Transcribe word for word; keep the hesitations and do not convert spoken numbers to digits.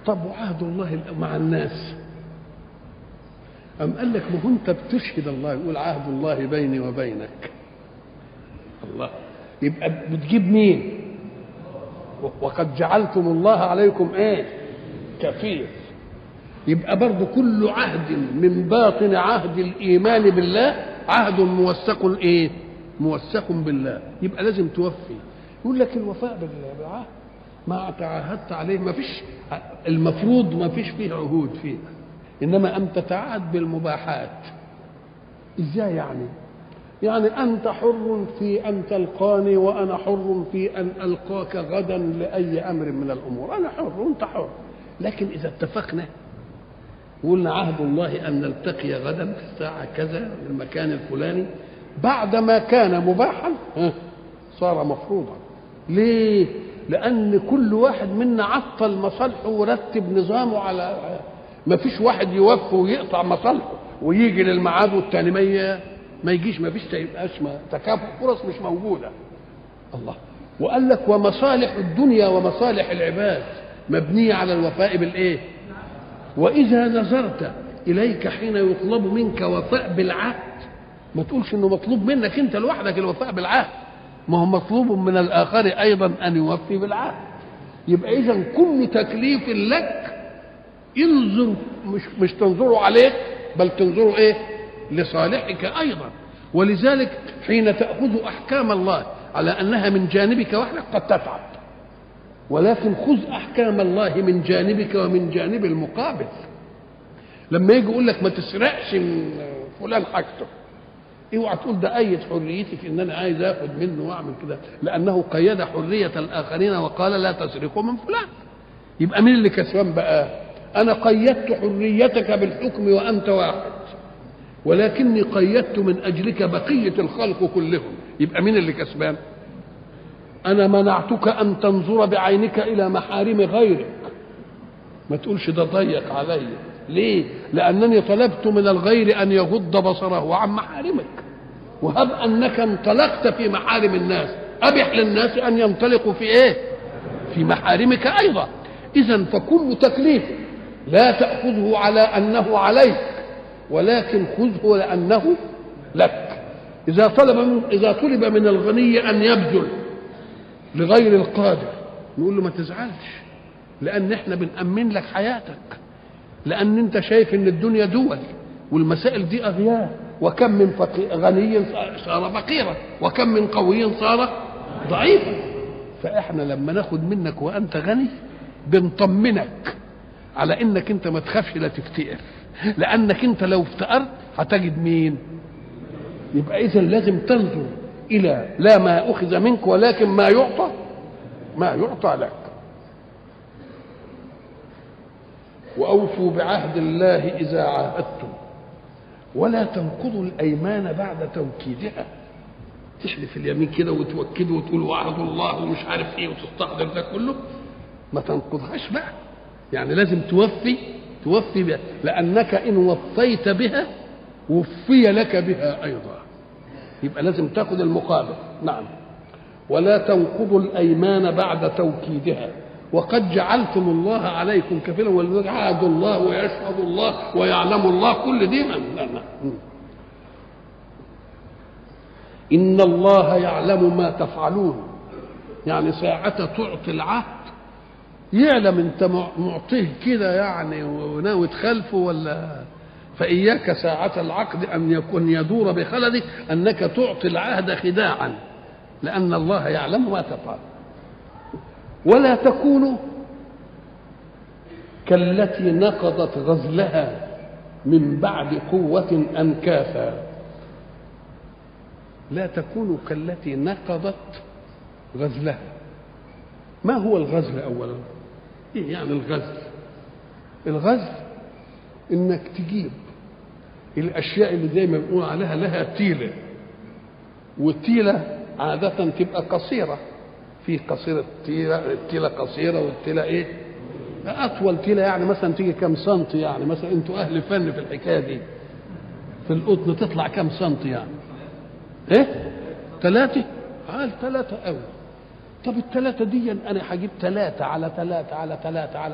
طب وعهد الله مع الناس؟ أم قال لك ما هو أنت بتشهد الله، يقول عهد الله بيني وبينك. الله، يبقى بتجيب مين؟ وقد جعلتم الله عليكم ايه؟ كفيل. يبقى برضو كل عهد من باطن عهد الإيمان بالله عهد موثق ايه؟ موثق بالله. يبقى لازم توفي. يقول لك الوفاء بالعهد ما تعاهدت عليه، ما فيش، المفروض ما فيش فيه عهود فيه، انما ان تتعاهد بالمباحات. ازاي يعني؟ يعني انت حر في ان تلقاني وانا حر في ان القاك غدا لاي امر من الامور، انا حر وانت حر، لكن اذا اتفقنا وقلنا عهد الله ان نلتقي غدا في الساعه كذا في المكان الفلاني، بعدما كان مباحا صار مفروضا. ليه؟ لان كل واحد منا عطل مصالحه ورتب نظامه على، ما فيش واحد يوفي ويقطع مصالحه ويجي للميعاد والتاني ما ما يجيش، ما فيش تكافؤ فرص، مش موجوده. الله، وقال لك ومصالح الدنيا ومصالح العباد مبنيه على الوفاء بالايه؟ واذا نظرت اليك حين يطلب منك وفاء بالعهد، ما تقولش انه مطلوب منك انت لوحدك الوفاء بالعهد، ما هو مطلوب من الاخر ايضا ان يوفي بالعهد. يبقى اذا كل تكليف لك انظر، مش مش تنظروا عليك، بل تنظروا ايه؟ لصالحك ايضا. ولذلك حين تاخذ احكام الله على انها من جانبك وحدك قد تتعب، ولكن خذ احكام الله من جانبك ومن جانب المقابل. لما يجي يقول لك ما تسرقش من فلان حاجته، اوعى تقول ده ايد حريتي في ان انا عايز اخذ منه واعمل كده، لانه قيد حريه الاخرين وقال لا تسرقوا من فلان. يبقى مين اللي كسبان بقى؟ انا قيدت حريتك بالحكم وانت واحد، ولكني قيدت من اجلك بقيه الخلق كلهم. يبقى مين اللي كسبان؟ انا منعتك ان تنظر بعينك الى محارم غيرك، ما تقولش ده ضيق علي. ليه؟ لانني طلبت من الغير ان يغض بصره عن محارمك، وهب انك انطلقت في محارم الناس ابح للناس ان ينطلقوا في ايه؟ في محارمك ايضا. اذا فكل تكليف لا تاخذه على انه عليك، ولكن خذه لانه لك. اذا طلب من اذا طلب من الغني ان يبذل لغير القادر، نقول له ما تزعلش، لان احنا بنأمن لك حياتك، لان انت شايف ان الدنيا دول والمسائل دي اغيار، وكم من غني صار فقيرا وكم من قوي صار ضعيفا. فاحنا لما ناخد منك وانت غني بنطمنك على انك انت ما تخافش لا تفتقر، لانك انت لو افتقرت هتجد مين؟ يبقى اذا لازم تنظر الى لا ما اخذ منك ولكن ما يعطى، ما يعطى لك. واوفوا بعهد الله اذا عاهدتم ولا تنقضوا الايمان بعد توكيدها. تحلف اليمين كده وتوكده وتقول وعد الله ومش عارف ايه وتستحضر ده كله، ما تنقضهاش بقى. يعني لازم توفي توفي بها، لانك ان وفيت بها وفي لك بها ايضا. يبقى لازم تاخذ المقابل. نعم. ولا تنقضوا الايمان بعد توكيدها وقد جعلتم الله عليكم كفيلا، ويعهد الله ويشهد الله ويعلم الله كل دي. ان الله يعلم ما تفعلون، يعني ساعة تعطي العهد يعلم انت معطيه كده يعني وناوي تخالفه ولا. فإياك ساعة العقد أن يكون يدور بخلدك أنك تعطي العهد خداعا، لأن الله يعلم ما تفعل. ولا تكونوا كالتي نقضت غزلها من بعد قوة أنكاثا. لا تكونوا كالتي نقضت غزلها. ما هو الغزل أولا؟ إيه يعني الغزل؟ الغزل إنك تجيب الأشياء اللي زي ما بنقول عليها لها تيلة، والتيلة عادة تبقى قصيرة، في قصيرة التيلة، التيلة قصيرة والتيلة إيه؟ أطول تيلة، يعني مثلا تيجي كم سنتي، يعني مثلا أنتوا أهل فن في الحكاية دي، في القطن تطلع كم سنتي يعني؟ إيه؟ ثلاثة؟ قال ثلاثة أوي. طب الثلاثة دي أنا هجيب ثلاثة على ثلاثة على ثلاثة على